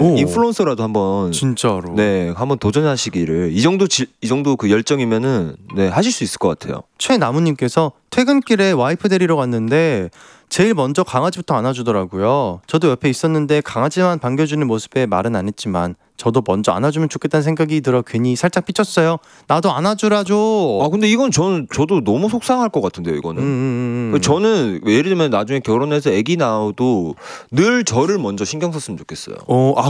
오. 인플루언서라도 한번 진짜로. 네, 한번 도전하시기를 이 정도 그 열정이면은 네, 하실 수 있을 것 같아요. 최나무님께서 퇴근길에 와이프 데리러 갔는데 제일 먼저 강아지부터 안아주더라고요. 저도 옆에 있었는데 강아지만 반겨주는 모습에 말은 안 했지만 저도 먼저 안아주면 좋겠다는 생각이 들어 괜히 살짝 삐쳤어요. 나도 안아주라죠. 아 근데 이건 저도 너무 속상할 것 같은데요, 이거는. 저는 예를 들면 나중에 결혼해서 아기 낳아도 늘 저를 먼저 신경 썼으면 좋겠어요. 아